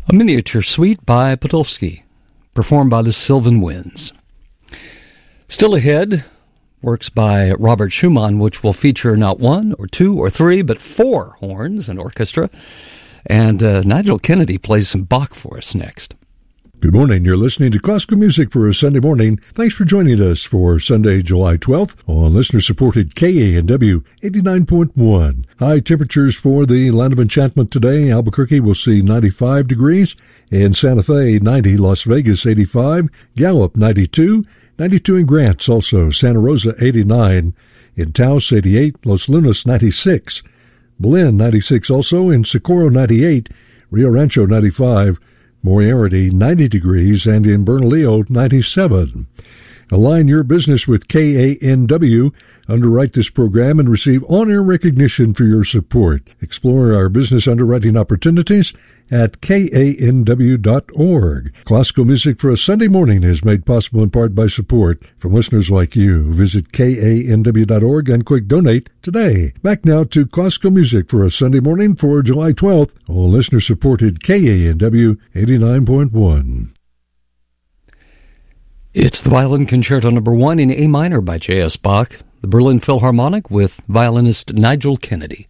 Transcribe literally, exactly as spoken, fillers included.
A miniature suite by Podolsky, performed by the Sylvan Winds. Still ahead, works by Robert Schumann, which will feature not one or two or three, but four horns and orchestra. And uh, Nigel Kennedy plays some Bach for us next. Good morning. You're listening to Classical Music for a Sunday morning. Thanks for joining us for Sunday, July twelfth on listener-supported K A N W eighty-nine point one. High temperatures for the Land of Enchantment today. Albuquerque will see ninety-five degrees. In Santa Fe, ninety. Las Vegas, eighty-five. Gallup, ninety-two. ninety-two in Grants, also. Santa Rosa, eighty-nine. In Taos, eighty-eight. Los Lunas, ninety-six. Belen, ninety-six also. In Socorro, ninety-eight. Rio Rancho, ninety-five. Moriarty, ninety degrees, and in Bernalillo, ninety-seven. Align your business with K A N W. Underwrite this program and receive on-air recognition for your support. Explore our business underwriting opportunities at K A N W dot org. Classical Music for a Sunday morning is made possible in part by support from listeners like you. Visit K A N W dot org and click Donate today. Back now to Classical Music for a Sunday morning for July twelfth on listener-supported K A N W eighty-nine point one. It's the Violin Concerto Number One in A minor by J S Bach, the Berlin Philharmonic with violinist Nigel Kennedy.